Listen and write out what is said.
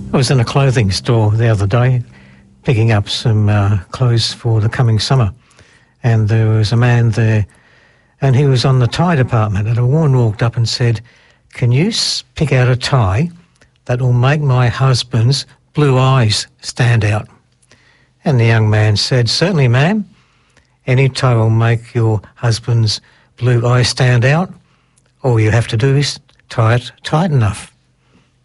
I was in a clothing store the other day picking up some clothes for the coming summer, and there was a man there and he was on the tie department, and a woman walked up and said, "Can you pick out a tie that will make my husband's blue eyes stand out?" And the young man said, "Certainly, ma'am. Any tie will make your husband's blue eyes stand out. All you have to do is tie it tight enough."